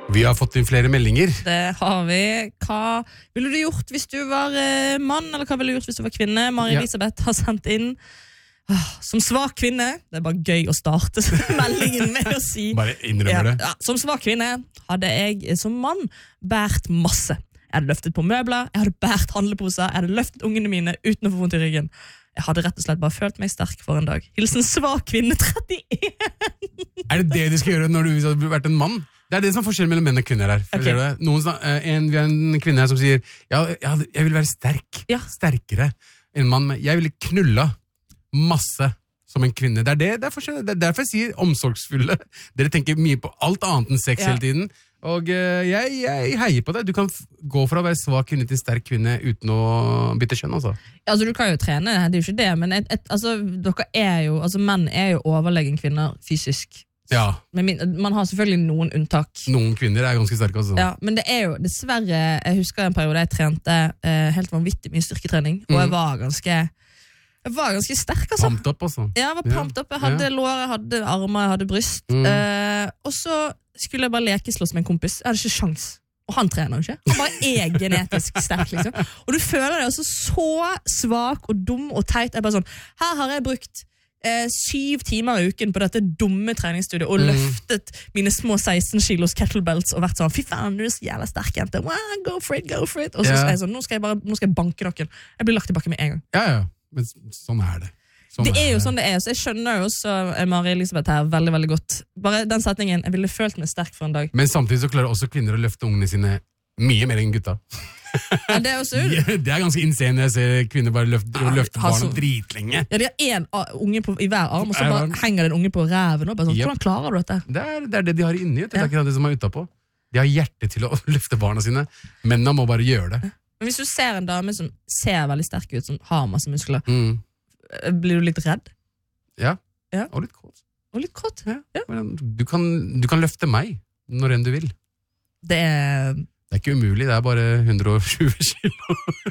Vi har fått inn flere meldinger. Det har vi. Hva ville du gjort hvis du var mann, eller hva ville du gjort hvis du var kvinne? Mari Elisabeth har sendt inn som svak kvinne, det er bare gøy å starte meldingen med å si Bare innrømmer det. Ja, som svak kvinne hadde jeg som mann bært masse. Jeg hadde løftet på møbler, jeg hadde bært handleposer, jeg hadde løftet ungene mine uten å få vondt i ryggen. Jeg hadde rett og slett bare følt meg sterk for en dag. Hilsen svak kvinne 31. Er det det du skal gjøre når du har vært en mann? Det er det som er forskjellen mellom menn og kvinner her. Okay. Vi har en kvinne her som sier jeg vil være sterk, sterkere enn mann. Jeg ville knulla masse som en kvinne. Det er forskjell. Det er derfor jeg sier omsorgsfulle. Dere tenker mye på alt annet enn sex hele tiden. Og jeg heier på det. Du kan gå fra å være svak kvinne til sterk kvinne uten å bytte kjønn, altså. Altså, du kan jo trene, det er jo ikke det, men dere er jo, menn er jo overlegen kvinner fysisk. Ja. Men man har selvfølgelig noen unntak. Noen kvinner er ganske sterke, altså. Ja, men det er jo, dessverre, jeg husker en periode jeg trente helt vanvittig mye styrketrening, og jeg var ganske sterk, altså. Pumped opp, altså. Ja, jeg var pumped opp. Jeg hadde lår, jeg hadde armer, jeg hadde bryst. Og så skulle jeg bare lekeslåss med en kompis. Jeg hadde ikke sjans. Og han trener jo ikke. Han bare er genetisk sterk, liksom. Og du føler deg også så svak og dum og teit. Jeg bare sånn, her har jeg brukt 7 timer i uken på dette dumme treningsstudiet og løftet mine små 16 kilos kettlebelts og vært sånn, fy faen, du er så jævla sterk, jente. Wow, go for it. Og så er jeg sånn, nå skal jeg banke noen. Jeg blir lagt tilbake med en gang. Ja. Men sånn er det. Det er jo sånn det er, så jeg skjønner jo også Mari Elisabeth her veldig, veldig godt. Bare den setningen, jeg ville følt meg sterk for en dag. Men samtidig så klarer også kvinner å løfte ungene sine mye mer enn gutta. Ja, det er også det er ganske insane når jeg ser kvinner bare løfte barna dritlenge. Ja, de har en unge i hver arm, og så bare henger den unge på ræven. Og bare sånn, hvordan klarer du dette? Det er det de har inni, det er ikke det som er utenpå. De har hjerte til å løfte barna sine. Mennene må bare gjøre det. Men hvis du ser en dame som ser veldig sterk ut, som har masse muskler, blir du litt redd? Ja. Og litt kåt. Ja. Du kan løfte meg når enn du vil. Det er ikke umulig, det er bare 120 kilo.